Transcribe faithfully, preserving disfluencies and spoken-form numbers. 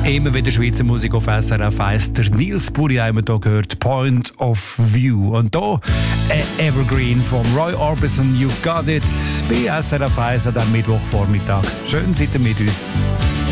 Immer wieder Schweizer Musik auf S R F eins. Der Nils Buri haben wir hier gehört, Point of View. Und hier ein Evergreen von Roy Orbison, You Got It, bei S R F eins an diesem Mittwochvormittag. Schön seid ihr mit uns.